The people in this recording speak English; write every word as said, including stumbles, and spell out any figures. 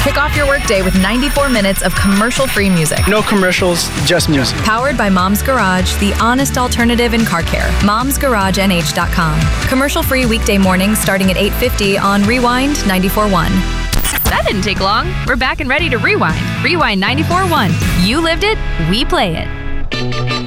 Kick off your workday with ninety-four minutes of commercial-free music. No commercials, just music. Powered by Mom's Garage, the honest alternative in car care. moms garage n h dot com. Commercial-free weekday mornings starting at eight fifty on Rewind ninety-four point one. That didn't take long. We're back and ready to rewind. Rewind ninety-four point one. You lived it, we play it.